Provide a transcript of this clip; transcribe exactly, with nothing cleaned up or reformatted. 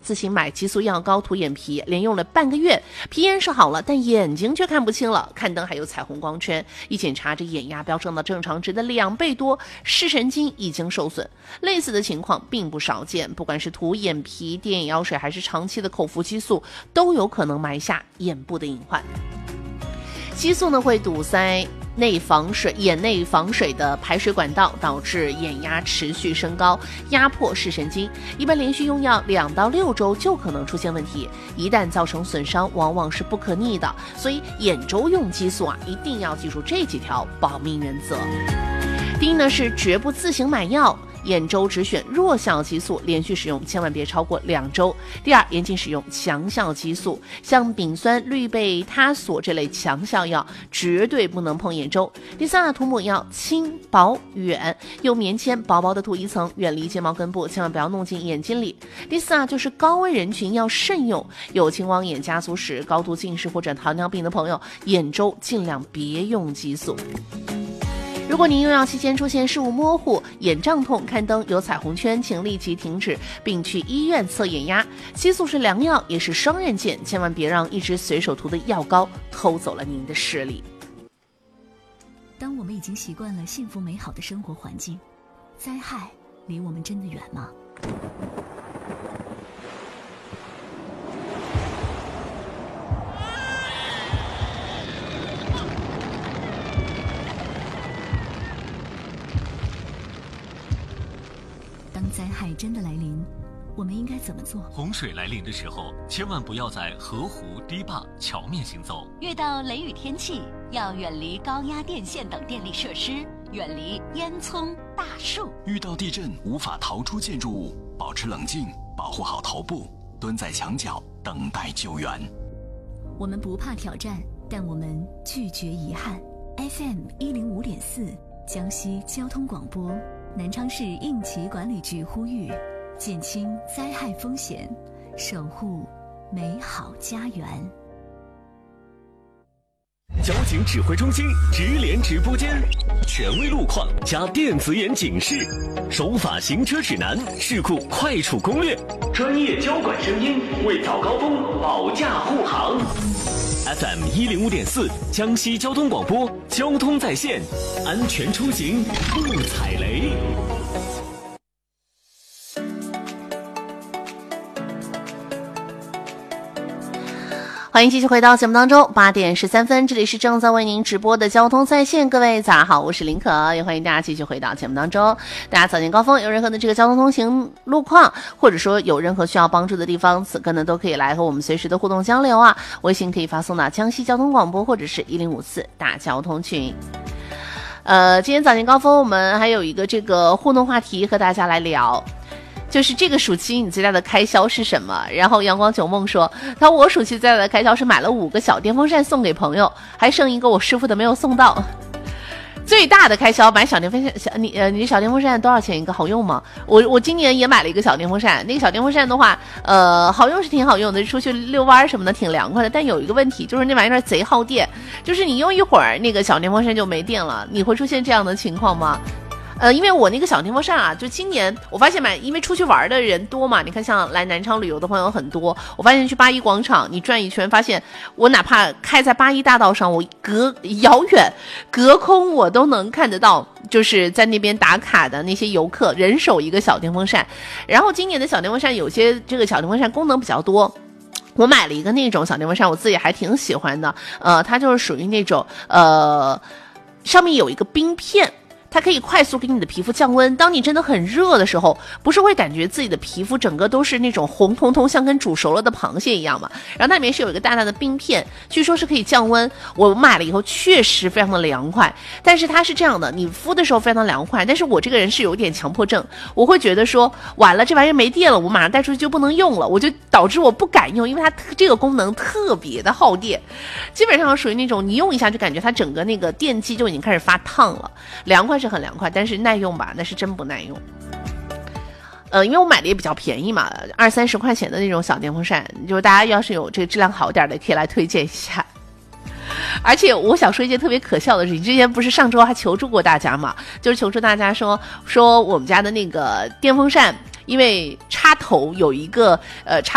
自行买激素药膏涂眼皮，连用了半个月，皮炎是好了，但眼睛却看不清了，看灯还有彩虹光圈，一检查这眼压飙升到正常值的两倍多，视神经已经受损。类似的情况并不少见，不管是涂眼皮、滴眼药水还是长期的口服激素，都有可能埋下眼部的隐患。激素呢会堵塞内防水眼内防水的排水管道，导致眼压持续升高，压迫视神经。一般连续用药两到六周就可能出现问题，一旦造成损伤，往往是不可逆的。所以眼周用激素啊，一定要记住这几条保命原则。第一呢是绝不自行买药。眼周只选弱效激素，连续使用千万别超过两周。第二，严禁使用强效激素，像丙酸氯贝他索这类强效药绝对不能碰眼周。第三啊，涂抹要轻薄远，用棉签薄薄的涂一层，远离睫毛根部，千万不要弄进眼睛里。第四啊，就是高危人群要慎用，有青光眼家族史、高度近视或者糖尿病的朋友，眼周尽量别用激素。如果您用药期间出现视物模糊、眼胀痛、看灯有彩虹圈，请立即停止，并去医院测眼压。激素是良药，也是双刃剑，千万别让一直随手涂的药膏偷走了您的视力。 当我们已经习惯了幸福美好的生活环境，灾害离我们真的远吗？当灾害真的来临，我们应该怎么做？ 洪水来临的时候，千万不要在河湖、堤坝、桥面行走。 遇到雷雨天气，要远离高压电线等电力设施，远离烟囱、大树。 遇到地震无法逃出建筑物，保持冷静，保护好头部，蹲在墙角等待救援。 我们不怕挑战，但我们拒绝遗憾。F M 一零五点四，江西交通广播。南昌市应急管理局呼吁：减轻灾害风险，守护美好家园。 交警指挥中心直连直播间，权威路况加电子眼警示，守法行车指南，事故快处攻略，专业交管声音为早高峰保驾护航。F M 一零五点四，江西交通广播，交通在线，安全出行不踩雷。 欢迎继续回到节目当中，八点十三分，这里是正在为您直播的交通在线，各位早上好，我是林可，也欢迎大家继续回到节目当中。大家早间高峰有任何的这个交通通行路况，或者说有任何需要帮助的地方，此刻呢都可以来和我们随时的互动交流啊。微信可以发送到江西交通广播或者是一零五四大交通群。呃，今天早间高峰我们还有一个这个互动话题和大家来聊。就是这个暑期你最大的开销是什么？然后阳光九梦说，他我暑期最大的开销是买了五个小电风扇送给朋友，还剩一个我师傅的没有送到。最大的开销买小电风扇，小你呃你小电风扇多少钱一个？好用吗？我我今年也买了一个小电风扇，那个小电风扇的话，呃好用是挺好用的，出去遛弯什么的挺凉快的。但有一个问题，就是那玩意儿贼耗电，就是你用一会儿那个小电风扇就没电了。你会出现这样的情况吗？呃，因为我那个小电风扇啊，就今年我发现买，因为出去玩的人多嘛，你看像来南昌旅游的朋友很多，我发现去八一广场你转一圈，发现我哪怕开在八一大道上，我隔遥远隔空我都能看得到，就是在那边打卡的那些游客，人手一个小电风扇。然后今年的小电风扇有些这个小电风扇功能比较多。我买了一个那种小电风扇，我自己还挺喜欢的，呃，它就是属于那种呃，上面有一个冰片。它可以快速给你的皮肤降温，当你真的很热的时候，不是会感觉自己的皮肤整个都是那种红彤彤像跟煮熟了的螃蟹一样嘛？然后它里面是有一个大大的冰片，据说是可以降温，我买了以后确实非常的凉快。但是它是这样的，你敷的时候非常的凉快，但是我这个人是有点强迫症，我会觉得说完了这玩意儿没电了，我马上带出去就不能用了，我就导致我不敢用，因为它这个功能特别的耗电，基本上属于那种你用一下就感觉它整个那个电机就已经开始发烫了，凉快是很凉快，但是耐用吧，那是真不耐用。呃，因为我买的也比较便宜嘛，二三十块钱的那种小电风扇，就是大家要是有这个质量好点的，可以来推荐一下。而且我想说一件特别可笑的事情，之前不是上周还求助过大家嘛，就是求助大家说说我们家的那个电风扇，因为插头有一个呃插